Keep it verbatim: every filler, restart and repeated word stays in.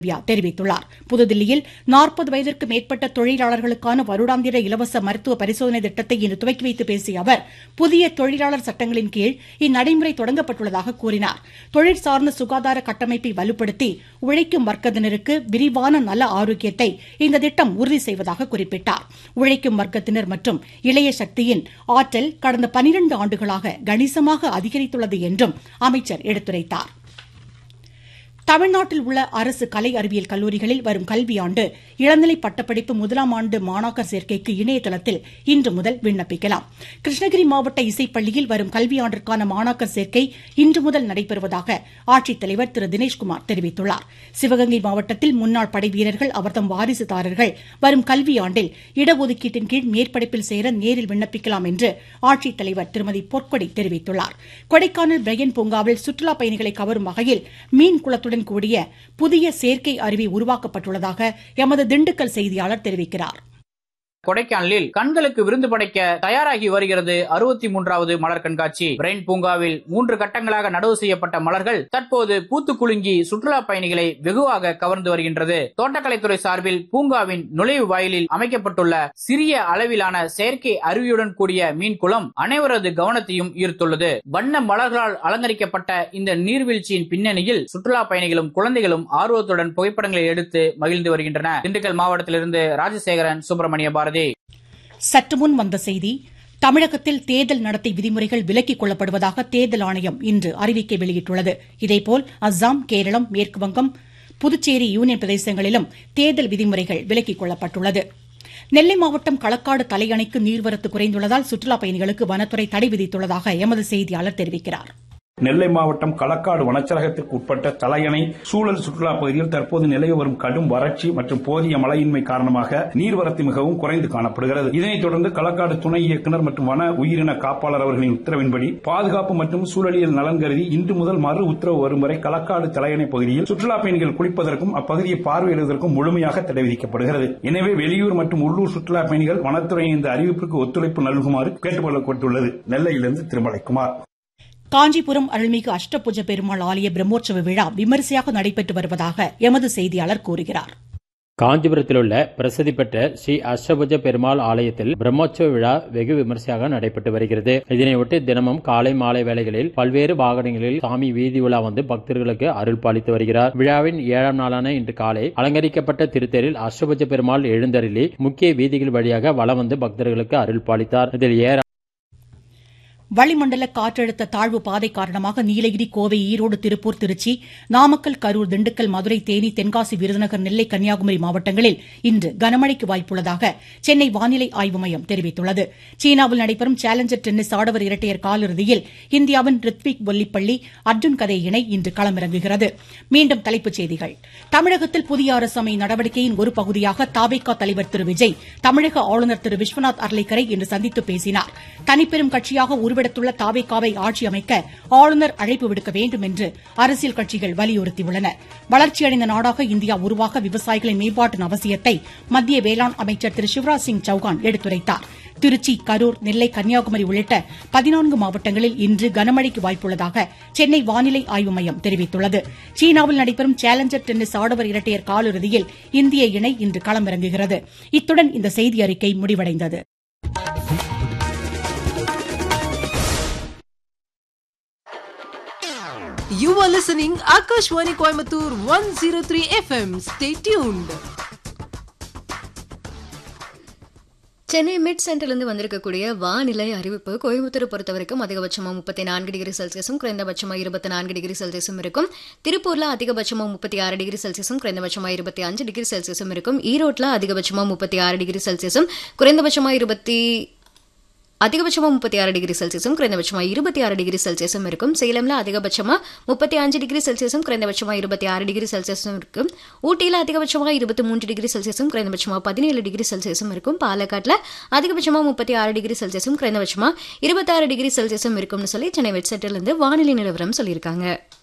தெரிவித்துள்ளார். புதுதில்லியில் நாற்பது வயதிற்கு மேற்பட்ட தொழிலாளர்களுக்கான வருடாந்திர இலவச மருத்துவ பரிசோதனை திட்டத்தை இன்று துவக்கி வைத்து பேசிய அவர், புதிய தொழிலாளர் சட்டங்களின் கீழ் இந்நடைமுறை தொடங்கப்பட்டுள்ளதாக கூறினார். தொழில் சார்ந்த சுகாதார கட்டமைப்பை வலுப்படுத்தி உழைக்கும் வர்க்கத்தினருக்கு விரிவான நல ஆரோக்கியத்தை இந்த திட்டம் உறுதி செய்வதாக குறிப்பிட்டார். உழைக்கும் வர்க்கத்தினர் மற்றும் இளைய சக்தியின் ஆற்றல் கடந்த பனிரண்டு ஆண்டுகளாக கணிசமாக அதிகரித்துள்ளது என்றும் அமைச்சர் எடுத்துரைத்தார். தமிழ்நாட்டில் உள்ள அரசு கலை அறிவியல் கல்லூரிகளில் வரும் கல்வியாண்டு இளநிலை பட்டப்படிப்பு முதலாம் ஆண்டு மாணாக்கர் சேர்க்கைக்கு இணையதளத்தில் இன்று முதல் விண்ணப்பிக்கலாம். கிருஷ்ணகிரி மாவட்ட இசைப்பள்ளியில் வரும் கல்வியாண்டிற்கான மாணாக்கர் சேர்க்கை இன்று முதல் நடைபெறுவதாக ஆட்சித்தலைவர் திரு தினேஷ்குமார் தெரிவித்துள்ளார். சிவகங்கை மாவட்டத்தில் முன்னாள் படைவீரர்கள் அவர்தம் வாரிசுதாரர்கள் வரும் கல்வியாண்டில் இடஒதுக்கீட்டின் கீழ் மேற்படிப்பில் சேர நேரில் விண்ணப்பிக்கலாம் என்று ஆட்சித்தலைவர் திருமதி பொற்கொடி தெரிவித்துள்ளார். கொடைக்கானல் பிரையன் பூங்காவில் சுற்றுலாப் பயணிகளை கவரும் வகையில் மீன் குளத்துடன் கூடிய புதிய செயற்கை அருவி உருவாக்கப்பட்டுள்ளதாக எமது திண்டுக்கல் செய்தியாளர் தெரிவிக்கிறார். கொடைக்கானலில் கண்களுக்கு விருந்து படைக்க தயாராகி வருகிறது அறுபத்தி மூன்றாவது மலர் கண்காட்சி. பிரைன் பூங்காவில் மூன்று கட்டங்களாக நடவு செய்யப்பட்ட மலர்கள் தற்போது பூத்து குலுங்கி சுற்றுலா பயணிகளை வெகுவாக கவர்ந்து வருகின்றது. தோட்டக்கலைத்துறை சார்பில் பூங்காவின் நுழைவு வாயிலில் அமைக்கப்பட்டுள்ள சிறிய அளவிலான செயற்கை அருவியுடன் கூடிய மீன் குளம் அனைவரது கவனத்தையும் ஈர்த்துள்ளது. வண்ண மலர்களால் அலங்கரிக்கப்பட்ட இந்த நீர்வீழ்ச்சியின் பின்னணியில் சுற்றுலா பயணிகளும் குழந்தைகளும் ஆர்வத்துடன் புகைப்படங்களை எடுத்து மகிழ்ந்து வருகின்றன. திண்டுக்கல் மாவட்டத்திலிருந்து ராஜசேகரன், சுப்பிரமணிய பாரதி. சற்றுமுன் வந்த செய்தி. தமிழகத்தில் தேர்தல் நடத்தை விதிமுறைகள் விலக்கிக் கொள்ளப்படுவதாக தேர்தல் ஆணையம் இன்று அறிவிக்கை வெளியிட்டுள்ளது. இதேபோல் அஸ்ஸாம், கேரளம், மேற்குவங்கம், புதுச்சேரி யூனியன் பிரதேசங்களிலும் தேர்தல் விதிமுறைகள் விலக்கிக் கொள்ளப்பட்டுள்ளது. நெல்லை மாவட்டம் களக்காடு தலையணைக்கு நீர்வரத்து குறைந்துள்ளதால் சுற்றுலாப் பயணிகளுக்கு வனத்துறை தடை விதித்துள்ளதாக எமது செய்தியாளர் தெரிவிக்கிறார். நெல்லை மாவட்டம் களக்காடு வனச்சரகத்திற்கு உட்பட்ட தலையணை சூழல் சுற்றுலா பகுதியில் தற்போது நிலவி வரும் கடும் வறட்சி மற்றும் போதிய மழையின்மை காரணமாக நீர்வரத்து மிகவும் குறைந்து காணப்படுகிறது. இதனைத் தொடர்ந்து களக்காடு துணை இயக்குநர் மற்றும் வன உயிரின காப்பாளர் அவர்களின் உத்தரவின்படி பாதுகாப்பு மற்றும் சூழலியல் நலன் கருதி இன்று முதல் மறு உத்தரவு வரும் வரை களக்காடு தலையணை பகுதியில் சுற்றுலா பயணிகள் குளிப்பதற்கும் அப்பகுதியை பார்வையிடுவதற்கும் முழுமையாக தடை விதிக்கப்படுகிறது. எனவே வெளியூர் மற்றும் உள்ளூர் சுற்றுலா பயணிகள் வனத்துறையின் இந்த அறிவிப்புக்கு ஒத்துழைப்பு நல்குமாறு கேட்டுக் கொள்ளப்பட்டுள்ளது. நெல்லையிலிருந்து திருமலைக்குமார். காஞ்சிபுரம் அருள்மிகு அஷ்டபுஜ பெருமாள் ஆலய பிரம்மோற்சவ விழா விமரிசையாக நடைபெற்று வருவதாக எமது செய்தியாளர் கூறுகிறார். காஞ்சிபுரத்தில் உள்ள பிரசித்தி பெற்ற ஸ்ரீ அஷ்டபுஜ பெருமாள் ஆலயத்தில் பிரம்மோற்சவ விழா வெகு விமர்சையாக நடைபெற்று வருகிறது. இதனையொட்டி தினமும் காலை மாலை வேளைகளில் பல்வேறு வாகனங்களில் சாமி வீதி உலா வந்து பக்தர்களுக்கு அருள் பாலித்து வருகிறார். விழாவின் ஏழாம் நாளான இன்று காலை அலங்கரிக்கப்பட்ட திருத்தேரில் அஷ்டபுஜ பெருமாள் எழுந்தருளி முக்கிய வீதிகள் வழியாக வலம் வந்து பக்தர்களுக்கு அருள் பாலித்தார். இதில் ஏற வளிமண்டல காற்றழுத்த தாழ்வு பாதை காரணமாக நீலகிரி, கோவை, ஈரோடு, திருப்பூர், திருச்சி, நாமக்கல், கரூர், திண்டுக்கல், மதுரை, தேனி, தென்காசி, விருதுநகர், நெல்லை, கன்னியாகுமரி மாவட்டங்களில் இன்று கனமழைக்கு வாய்ப்புள்ளதாக சென்னை வானிலை ஆய்வு மையம் தெரிவித்துள்ளது. சீனாவில் நடைபெறும் சேலஞ்சர் டென்னிஸ் ஆடவர் இரட்டையர் காலிறுதியில் இந்தியாவின் ரித்விக் பொல்லிப்பள்ளி, அர்ஜுன் கதே இணை இன்று களமிறங்குகிறது. மீண்டும் தலைப்புச் செய்திகள். தமிழகத்தில் புதிய அரசு அமையும் நடவடிக்கையின் ஒரு பகுதியாக தாவேகா தலைவர் திரு விஜய் தமிழக ஆளுநர் திரு விஸ்வநாத் அர்லேக்கரை இன்று சந்தித்து பேசினார். தனிப்பெரும் கட்சியாக உருவெடுத்துள்ள தாவேகாவை ஆட்சி அமைக்க ஆளுநர் அழைப்பு விடுக்க வேண்டும் என்று அரசியல் கட்சிகள் வலியுறுத்தியுள்ளன. வளர்ச்சியடைந்த நாடாக இந்தியா உருவாக விவசாயிகளின் மேம்பாட்டின் அவசியத்தை மத்திய வேளாண் அமைச்சர் திரு சிவராஜ் சிங் சௌகான் எடுத்துரைத்தார். திருச்சி, கரூர், நெல்லை, கன்னியாகுமரி உள்ளிட்ட பதினான்கு மாவட்டங்களில் இன்று கனமழைக்கு வாய்ப்புள்ளதாக சென்னை வானிலை ஆய்வு மையம் தெரிவித்துள்ளது. சீனாவில் நடைபெறும் சேலஞ்சர் டென்னிஸ் ஆடவர் இரட்டையர் காலிறுதியில் இந்திய இணை இன்று களமிறங்குகிறது. இத்துடன் இந்த செய்தி அறிக்கை முடிவடைந்தது. You are listening Akashwani Coimbatore one oh three F M. Stay tuned. Chennai mid சென்டர்லேருந்து வந்திருக்கக்கூடிய வானிலை அறிவிப்பு. கோயம்புத்தூரை பொறுத்த வரைக்கும் அதிகபட்சமாக முப்பத்தி நான்கு டிகிரி செல்சியஸும் குறைந்தபட்சமாக இருபத்தி நான்கு டிகிரி செல்சியஸும் இருக்கும். திருப்பூர்ல அதிகபட்சமாக முப்பத்தி ஆறு டிகிரி செல்சியஸும் குறைந்தபட்சமாக இருபத்தி அஞ்சு டிகிரி செல்சியஸும் இருக்கும். ஈரோட்டில் அதிகபட்சமாக முப்பத்தி ஆறு டிகிரி செல்சியஸும் குறைந்தபட்சமாக இருபத்தி அதிகபட்சமாக முப்பத்தி ஆறு டிகிரி செல்சியஸும் குறைந்தபட்சமாக இருபத்தி ஆறு டிகிரி செல்சியஸும் இருக்கும். சேலம்ல அதிகபட்சமாக முப்பத்தி அஞ்சு டிகிரி செல்சியஸும் குறைந்தபட்சமாக இருபத்தி ஆறு டிகிரி செல்சியஸும் இருக்கும். ஊட்டியில் அதிகபட்சமாக இருபத்தி மூன்று டிகிரி செல்சியஸும் குறைந்தபட்சமாக பதினேழு டிகிரி செல்சியஸும் இருக்கும். பாலக்காட்டில் அதிகபட்சமாக முப்பத்தி ஆறு டிகிரி செல்சியஸும் குறைந்தபட்சமாக இருபத்தி ஆறு டிகிரி செல்சியஸும் இருக்கும்னு சொல்லி சென்னை வெப்சைட்டிலிருந்து வானிலை நிலவரம் சொல்லியிருக்காங்க.